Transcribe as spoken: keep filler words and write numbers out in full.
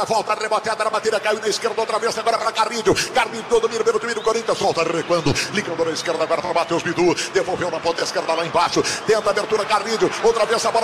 Volta reboteada na bateria, caiu na esquerda outra vez, agora para Carrilho. Carrilho domina pelo time do Corinthians, volta recuando, ligando na esquerda agora para Matheus Bidu, devolveu na ponta esquerda lá embaixo, tenta a abertura Carrilho, outra vez a bola